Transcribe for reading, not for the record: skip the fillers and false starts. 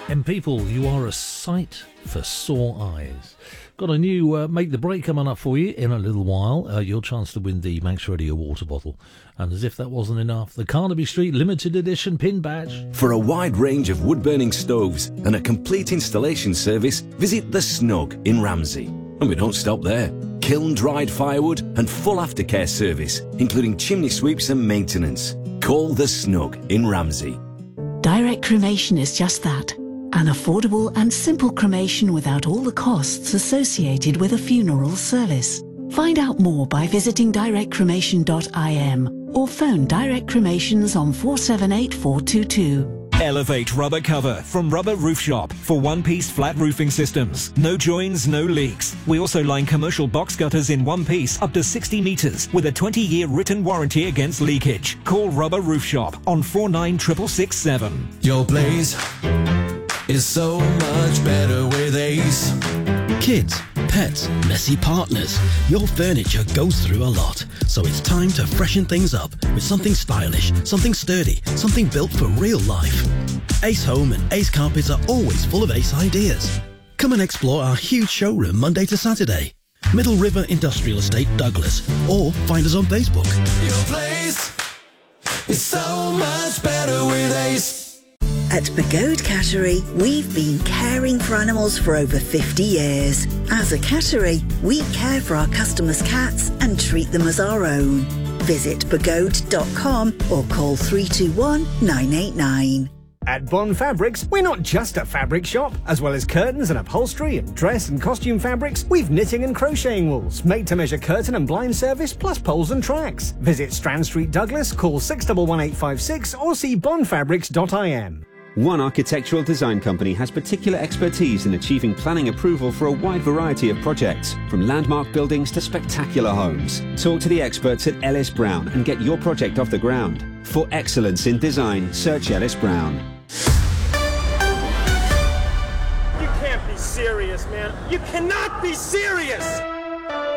And people, you are a sight for sore eyes. Got a new Make the Break coming up for you in a little while. Your chance to win the Max Radio water bottle. And as if that wasn't enough, the Carnaby Street limited edition pin badge. For a wide range of wood-burning stoves and a complete installation service, visit The Snug in Ramsey. And we don't stop there. Kiln-dried firewood and full aftercare service, including chimney sweeps and maintenance. Call The Snug in Ramsey. Direct cremation is just that. An affordable and simple cremation without all the costs associated with a funeral service. Find out more by visiting directcremation.im or phone Direct Cremations on 478 422. Elevate Rubber Cover from Rubber Roof Shop for one-piece flat roofing systems. No joins, no leaks. We also line commercial box gutters in one piece up to 60 metres with a 20-year written warranty against leakage. Call Rubber Roof Shop on 49667. Your place is so much better with Ace. Kids, pets, messy partners. Your furniture goes through a lot, so it's time to freshen things up with something stylish, something sturdy, something built for real life. Ace Home and Ace Carpets are always full of Ace ideas. Come and explore our huge showroom Monday to Saturday. Middle River Industrial Estate, Douglas, or find us on Facebook. Your place is so much better with Ace. At Pagode Cattery, we've been caring for animals for over 50 years. As a cattery, we care for our customers' cats and treat them as our own. Visit pagode.com or call 321 989. At Bond Fabrics, we're not just a fabric shop. As well as curtains and upholstery and dress and costume fabrics, we've knitting and crocheting wools, made-to-measure curtain and blind service, plus poles and tracks. Visit Strand Street, Douglas, call 611856 or see bondfabrics.im. One architectural design company has particular expertise in achieving planning approval for a wide variety of projects, from landmark buildings to spectacular homes. Talk to the experts at Ellis Brown and get your project off the ground. For excellence in design, search Ellis Brown. You can't be serious, man. You cannot be serious!